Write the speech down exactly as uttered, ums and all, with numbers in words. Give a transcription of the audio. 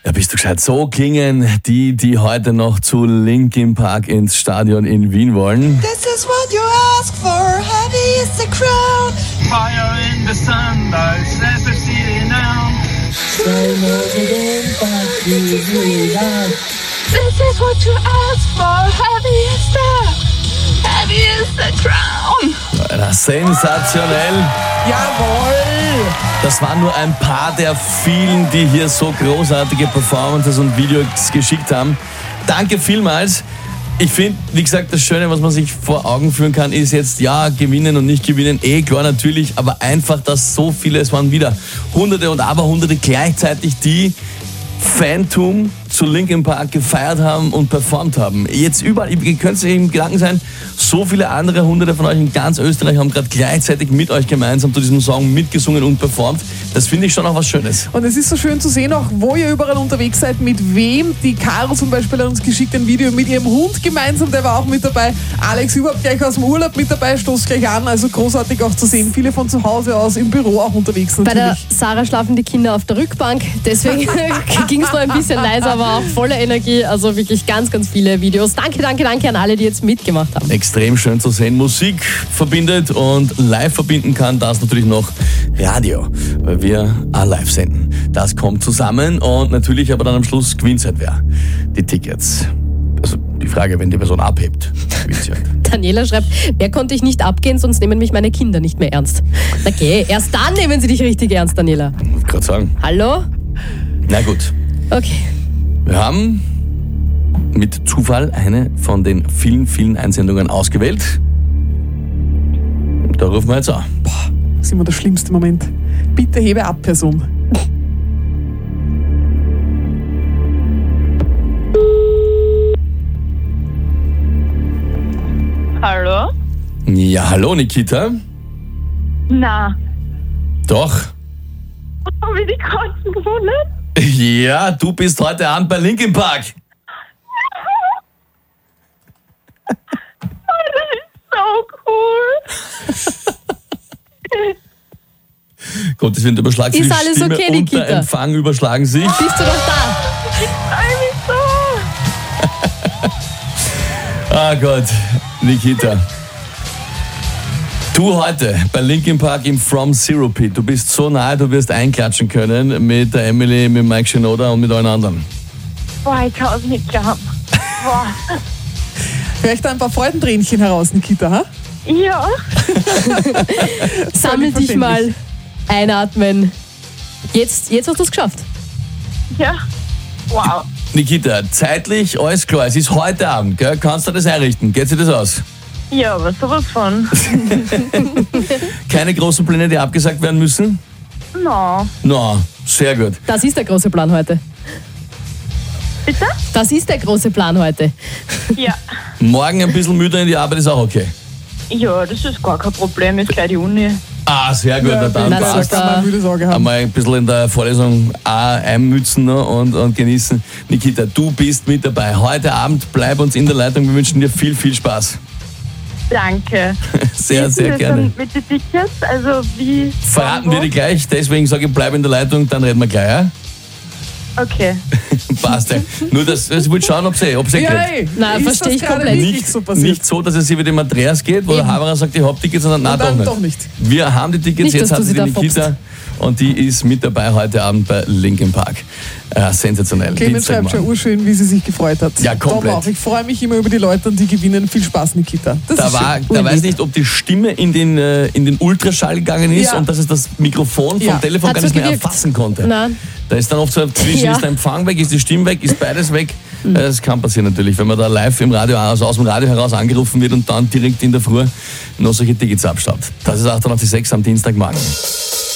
Da bist du gescheit. So klingen die, die heute noch zu Linkin Park ins Stadion in Wien wollen. This is what you ask for, heavy is the crown. Fire in the sun, as I see it now. This is what you ask for, heavy is the, heavy is the crown. Na, sensationell. Jawohl! Das waren nur ein paar der vielen, die hier so großartige Performances und Videos geschickt haben. Danke vielmals. Ich finde, wie gesagt, das Schöne, was man sich vor Augen führen kann, ist jetzt, ja, gewinnen und nicht gewinnen, eh klar natürlich, aber einfach, dass so viele, es waren wieder Hunderte und Aberhunderte gleichzeitig, die Fantum zu Linkin Park gefeiert haben und performt haben. Jetzt überall, ihr könnt es im Gedanken sein, so viele andere Hunderte von euch in ganz Österreich haben gerade gleichzeitig mit euch gemeinsam zu diesem Song mitgesungen und performt. Das finde ich schon auch was Schönes. Und es ist so schön zu sehen, auch wo ihr überall unterwegs seid, mit wem. Die Caro zum Beispiel hat uns geschickt ein Video mit ihrem Hund gemeinsam, der war auch mit dabei. Alex überhaupt gleich aus dem Urlaub mit dabei, stoßt gleich an. Also großartig auch zu sehen. Viele von zu Hause aus, im Büro auch unterwegs natürlich. Bei der Sarah schlafen die Kinder auf der Rückbank, deswegen ging es noch ein bisschen leiser, aber auch voller Energie. Also wirklich ganz, ganz viele Videos. Danke, danke, danke an alle, die jetzt mitgemacht haben. Extrem schön zu sehen. Musik verbindet und live verbinden kann das natürlich noch Radio, weil wir auch live senden. Das kommt zusammen und natürlich aber dann am Schluss gewinnt halt wer die Tickets. Also die Frage, wenn die Person abhebt, gewinnt sie halt. Daniela schreibt, wer konnte ich nicht abgehen, sonst nehmen mich meine Kinder nicht mehr ernst. Na geh, erst dann nehmen sie dich richtig ernst, Daniela. Ich muss gerade sagen. Hallo? Na gut. Okay. Wir haben mit Zufall eine von den vielen, vielen Einsendungen ausgewählt. Da rufen wir jetzt an. Boah, das ist immer der schlimmste Moment. Bitte hebe ab, Person. Hallo? Ja, hallo Nikita. Na, Doch. habe ich die Kosten gefunden? Ja, du bist heute Abend bei Linkin Park. Oh, das ist so cool. Gottes Willen, überschlagen Ist sich alles Stimme okay, und Nikita? der Empfang überschlagen sich. Bist du doch da? Ich freue mich so. Ah Gott, Nikita. Du heute bei Linkin Park im From Zero Pit. Du bist so nahe, du wirst einklatschen können mit der Emily, mit Mike Shinoda und mit allen anderen. Boah, ich kann es nicht glauben. Boah. Vielleicht ein paar Freudentränchen heraus, Nikita, ha? Ja. Sammel dich mal. Einatmen. Jetzt, jetzt hast du es geschafft. Ja. Wow. Nikita, zeitlich alles klar. Es ist heute Abend, gell? Kannst du das einrichten? Geht sich das aus? Ja, aber sowas von. Keine großen Pläne, die abgesagt werden müssen? No. Na, sehr gut. Das ist der große Plan heute. Bitte? Das ist der große Plan heute. Ja. Morgen ein bisschen müde in die Arbeit ist auch okay. Ja, das ist gar kein Problem. Ist gleich die Uni. Ah, sehr gut. Ja, dann na, da passt. kann man eine müde Sorge haben. Einmal ein bisschen in der Vorlesung auch einmützen und, und genießen. Nikita, du bist mit dabei. Heute Abend bleib uns in der Leitung. Wir wünschen dir viel, viel Spaß. Danke. Sehr, Wie ist sehr denn das gerne. dann mit den Tickets? Also wie... Verraten wir dir gleich, deswegen sage ich, bleib in der Leitung, dann reden wir gleich. Ja? Okay. Passt. Ja. Nur, dass ich wollte schauen, ob sie ob sie Ja, kriegt. ey, Nein, ist verstehe das ich gerade komplett. wirklich Nicht, so passiert? nicht so, dass es hier wie dem Andreas geht, wo der Haberer sagt, ich hab Tickets, sondern nein, Und dann doch, doch nicht. nicht. Wir haben die Tickets, Nicht, jetzt dass hat du sie sie die da Nikita und die ist mit dabei heute Abend bei Linkin Park. Äh, sensationell. Clemens schreibt schon Dienstagmorgen. urschön, wie sie sich gefreut hat. Ja, komplett. Tom auch. Ich freue mich immer über die Leute und die gewinnen. Viel Spaß, Nikita. Das Da ist war, schön. da weiß nicht, ob die Stimme in den, äh, in den Ultraschall gegangen ist Ja. und dass es das Mikrofon vom Ja. Telefon Hat gar so nicht mehr gewirkt. erfassen konnte. Nein. Da ist dann oft so zwischen, Ja. ist der Empfang weg, ist die Stimme weg, ist beides weg. Das kann passieren natürlich, wenn man da live im Radio, also aus dem Radio heraus angerufen wird und dann direkt in der Früh noch solche Tickets abstaubt. Das ist achtundachtzig Komma sechs am Dienstagmorgen.